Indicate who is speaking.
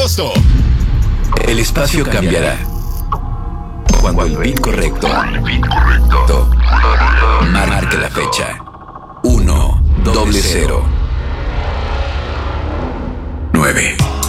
Speaker 1: agosto.
Speaker 2: El espacio cambiará cuando el beat correcto marque la fecha. 1 0 0 9.